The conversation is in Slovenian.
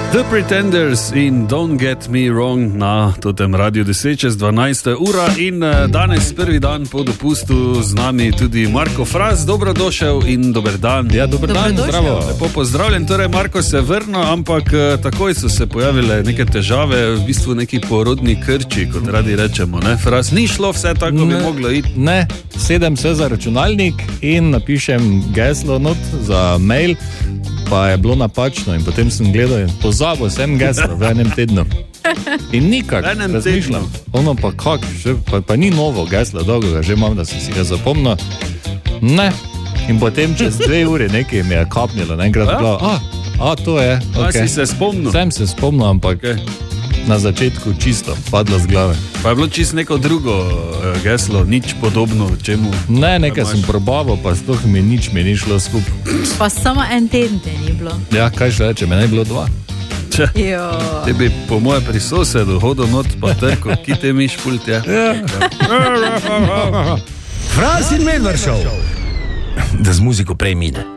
The Pretenders in Don't Get Me Wrong na totem Radio 10:12 ura in danes prvi dan po dopustu z nami tudi Marko Fras, dobrodošel in dober dan. Ja, dober dan, zdravo. Lepo pozdravljen, torej Marko se vrnil, ampak takoj so se pojavile neke težave, v bistvu neki porodni krči, kot radi rečemo, ne? Fras, ni šlo vse tako, bi moglo iti. Ne, sedem se za računalnik in napišem geslo not za mail, pa je bilo napačno in potem sem gledal in pozabil sem geslo v enem tednu. In nikak razmišljam. Ono pa kak, pa ni novo geslo, dolgo ga že imam, da sem si ga zapomnil. Ne. In potem čez 2 uri nekaj mi je kapnilo, naenkrat glavo. To je. Okay. Si se spomnil? Sem se spomnil, ampak na začetku čisto padlo z glave. Pa je bilo čisto neko drugo geslo, nič podobno čemu? Ne, nekaj sem probaval, pa sploh mi nič mi ni šlo skupaj. Pa samo en teden te ni bilo. Ja, kaj še reče, me ne bilo 2. Te bi po moje pri sosedu hodil not, pa trko, ki te miš pult je. Fras in Medvard Show. Da z muziko prej mine.